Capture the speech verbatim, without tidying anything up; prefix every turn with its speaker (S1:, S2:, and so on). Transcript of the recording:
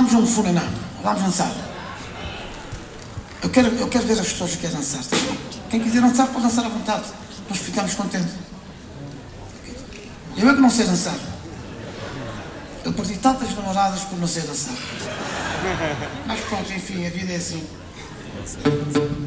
S1: vamos a um funaná, vamos dançar. Eu quero, eu quero ver as pessoas que querem dançar. Quem quiser dançar, pode dançar à vontade. Nós ficamos contentes. Eu é que não sei dançar. Eu perdi tantas namoradas por não sei dançar. Mas pronto, enfim, a vida é assim.